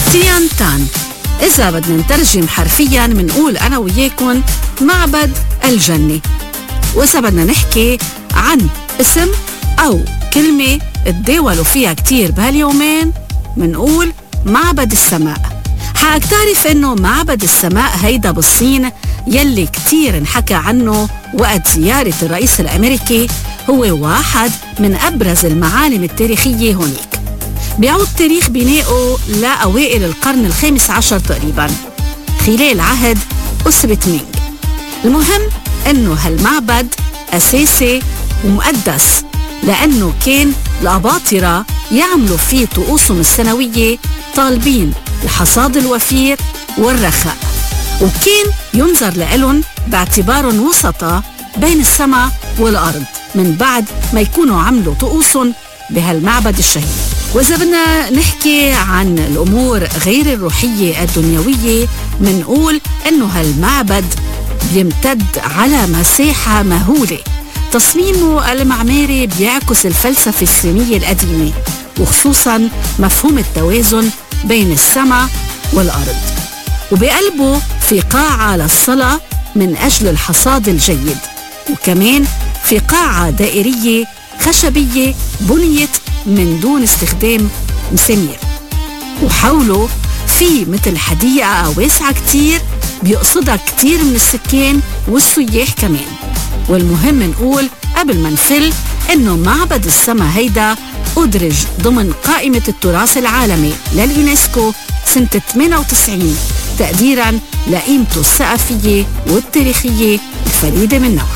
تيان تان، إذا بدنا نترجم حرفياً منقول أنا وياكن معبد الجنة. وإذا بدنا نحكي عن اسم أو كلمة تداولوا فيها كتير بهاليومين منقول معبد السماء. حقك تعرف إنه معبد السماء هيدا بالصين يلي كتير انحكى عنه وقت زيارة الرئيس الأمريكي هو واحد من أبرز المعالم التاريخية هونيك. بيعود تاريخ بنائه لأوائل القرن ال15 تقريباً خلال عهد أسرة مينغ. المهم إنه هالمعبد أساسي ومقدس لأنه كان الأباطرة يعملوا فيه طقوسهم السنوية طالبين الحصاد الوفير والرخاء، وكان ينظر لإلهم باعتبارهم وسطاء بين السماء والأرض من بعد ما يكونوا عملوا طقوسهم بهالمعبد الشهير. وإذا بدنا نحكي عن الأمور غير الروحية الدنيوية منقول إنه هالمعبد بيمتد على مساحة مهولة. تصميمه المعماري بيعكس الفلسفة الصينية القديمة وخصوصاً مفهوم التوازن بين السماء والأرض، وبقلبه في قاعة للصلاة من أجل الحصاد الجيد، وكمان في قاعة دائرية خشبية بنيت من دون استخدام مسامير، وحوله في مثل حديقة واسعة كتير بيقصدها كتير من السكان والسياح كمان. والمهم نقول قبل ما نفل إنه معبد السما هيدا أدرج ضمن قائمة التراث العالمي لليونسكو سنة 98 تقديراً لقيمته الثقافية والتاريخية الفريدة من نوعها.